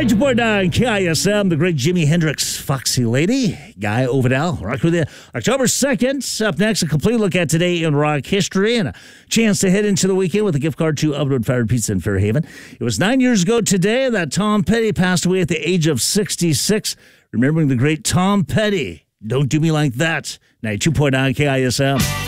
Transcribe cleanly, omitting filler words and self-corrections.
92.9 KISM, the great Jimi Hendrix, Foxy Lady, Guy Overdell, rock with you. October 2nd, up next, a complete look at today in rock history and a chance to head into the weekend with a gift card to Upwood Fired Pizza in Fairhaven. It was 9 years ago today that Tom Petty passed away at the age of 66. Remembering the great Tom Petty, Don't Do Me Like That, 92.9 KISM.